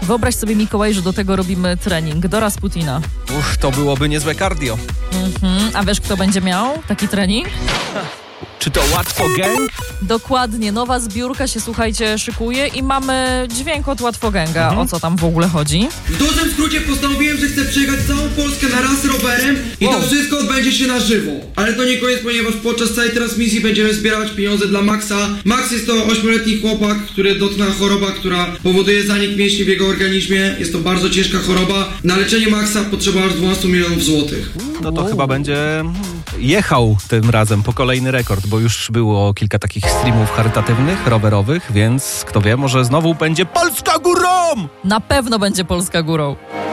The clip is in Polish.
Wyobraź sobie, Mikołaj, że do tego robimy trening do Rasputina. To byłoby niezłe cardio. A wiesz, kto będzie miał taki trening? Czy to Łatwo Gang? Dokładnie, nowa zbiórka się, słuchajcie, szykuje i mamy dźwięk od Łatwoganga. O co tam w ogóle chodzi? W dużym skrócie postanowiłem, że chcę przejechać całą Polskę na raz rowerem i to wszystko odbędzie się na żywo. Ale to nie koniec, ponieważ podczas całej transmisji będziemy zbierać pieniądze dla Maxa. Max jest to 8-letni chłopak, który dotknęła choroba, która powoduje zanik mięśni w jego organizmie. Jest to bardzo ciężka choroba. Na leczenie Maxa potrzeba aż 12 milionów złotych. No to chyba będzie jechał tym razem po kolejny rekord, bo już było kilka takich streamów charytatywnych, rowerowych, więc kto wie, może znowu będzie Polska górą! Na pewno będzie Polska górą.